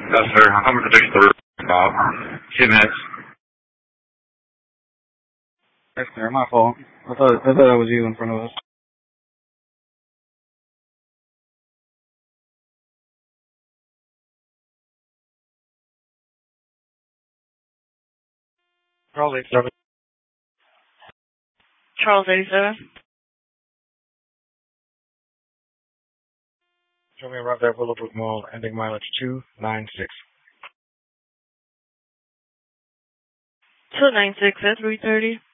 Yes, sir. I'm coming to 33 about 2 minutes. Yes, sir. My fault. I thought that was you in front of us. Charles 87. Charles 87. Show me around that Willowbrook Mall, ending mileage 296. 296 at 330.